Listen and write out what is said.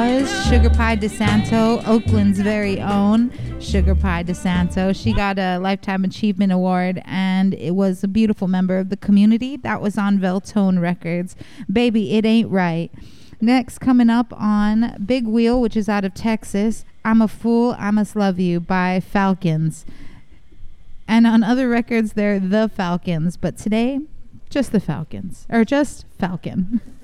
Sugar Pie DeSanto, Oakland's very own Sugar Pie DeSanto. She got a Lifetime Achievement Award, and it was a beautiful member of the community. That was on Veltone Records. Baby, It Ain't Right. Next, coming up on Big Wheel, which is out of Texas, I'm a Fool, I Must Love You by Falcons. And on other records, they're The Falcons. But today, just the Falcons. Or just Falcon.